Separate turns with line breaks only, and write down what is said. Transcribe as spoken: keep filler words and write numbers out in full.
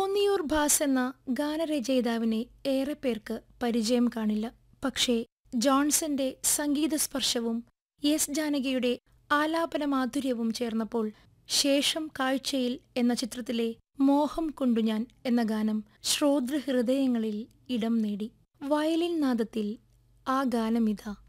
തോന്നിയൂർ ഭാസ് എന്ന ഗാനരചയിതാവിനെ ഏറെ പേർക്ക് പരിചയം കാണില്ല. പക്ഷേ ജോൺസന്റെ സംഗീതസ്പർശവും എസ് ജാനകിയുടെ ആലാപന മാധുര്യവും ചേർന്നപ്പോൾ ശേഷം കാഴ്ചയിൽ എന്ന ചിത്രത്തിലെ മോഹം കൊണ്ടു ഞാൻ എന്ന ഗാനം ശ്രോതൃഹൃദയങ്ങളിൽ ഇടം നേടി. വയലിൻ നാദത്തിൽ ആ ഗാനമിതാ.